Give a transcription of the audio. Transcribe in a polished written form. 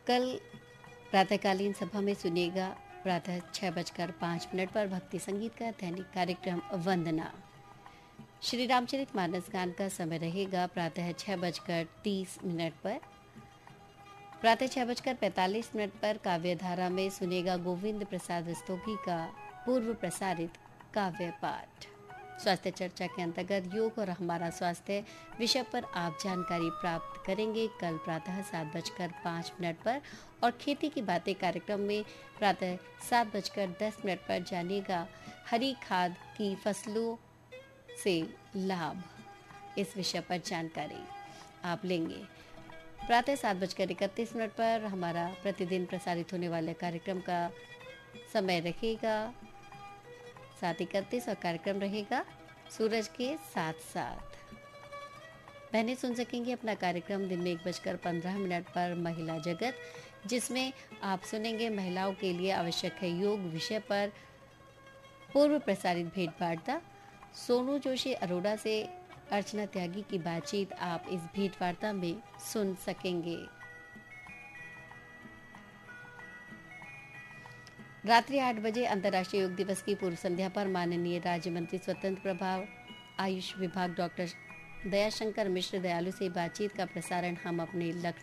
कल प्रातःकालीन सभा में सुनिएगा प्रातः 6:05 पर भक्ति संगीत का दैनिक कार्यक्रम वंदना। श्री रामचरितमानस गान का समय रहेगा प्रातः 6:30 पर। प्रातः 6:45 पर काव्य धारा में सुनेगा गोविंद प्रसाद रस्तोगी का पूर्व प्रसारित काव्य पाठ। स्वास्थ्य चर्चा के अंतर्गत योग और हमारा स्वास्थ्य विषय पर आप जानकारी प्राप्त करेंगे कल प्रातः 7:05 पर। और खेती की बातें कार्यक्रम में प्रातः 7:10 पर जानिएगा हरी खाद की फसलों से लाभ, इस विषय पर जानकारी आप लेंगे। प्रातः 7:31 पर हमारा प्रतिदिन प्रसारित होने वाले कार्यक्रम का समय रखेगा 7:31 और कार्यक्रम रहेगा सूरज के साथ साथ। बहनें सुन सकेंगे अपना कार्यक्रम दिन में 1:15 पर महिला जगत, जिसमें आप सुनेंगे महिलाओं के लिए आवश्यक है योग विषय पर पूर्व प्रसारित भेंट वार्ता। सोनू जोशी अरोड़ा से अर्चना त्यागी की बातचीत आप इस भेंट वार्ता में सुन सकेंगे। रात्रि 8 बजे अंतर्राष्ट्रीय योग दिवस की पूर्व संध्या पर माननीय राज्य मंत्री स्वतंत्र प्रभार आयुष विभाग डॉक्टर दयाशंकर मिश्र दयालु से बातचीत का प्रसारण हम अपने लखनऊ